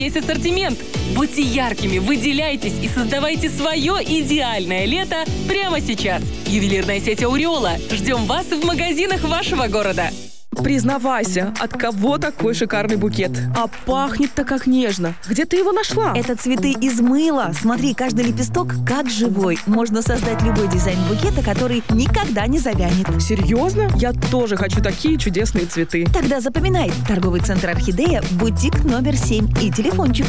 Есть ассортимент. Будьте яркими, выделяйтесь и создавайте свое идеальное лето прямо сейчас. Ювелирная сеть «Ауреола». Ждем вас в магазинах вашего города. Признавайся, от кого такой шикарный букет? А пахнет-то как нежно. Где ты его нашла? Это цветы из мыла. Смотри, каждый лепесток как живой. Можно создать любой дизайн букета, который никогда не завянет. Серьезно? Я тоже хочу такие чудесные цветы. Тогда запоминай. Торговый центр «Орхидея», бутик номер 7 и телефончик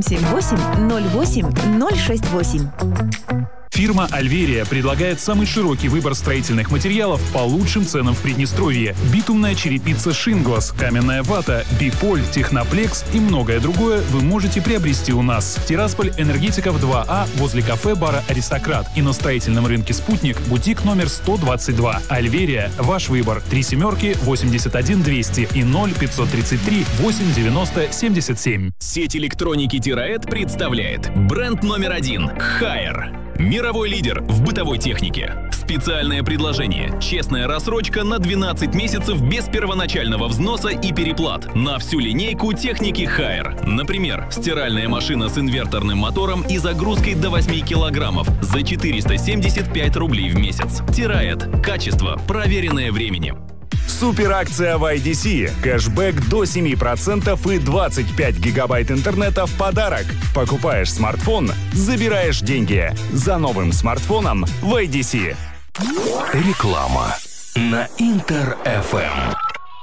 778-08-068. Фирма «Альверия» предлагает самый широкий выбор строительных материалов по лучшим ценам в Приднестровье. Битумная черепица «Шинглас», каменная вата, биполь, техноплекс и многое другое вы можете приобрести у нас. Тирасполь, Энергетиков 2А, возле кафе-бара «Аристократ» и на строительном рынке «Спутник», бутик номер 122. «Альверия» — ваш выбор. 37 81 200 и 0533 890 77. Сеть электроники «Тираэд» представляет бренд номер 1 «Хайер». Мировой лидер в бытовой технике. Специальное предложение. Честная рассрочка на 12 месяцев без первоначального взноса и переплат на всю линейку техники Хайер. Например, стиральная машина с инверторным мотором и загрузкой до 8 килограммов за 475 рублей в месяц. Тираэд. Качество, проверенное временем. Суперакция в IDC. Кэшбэк до 7% и 25 гигабайт интернета в подарок. Покупаешь смартфон, забираешь деньги. За новым смартфоном в IDC. Реклама на Интер-ФМ.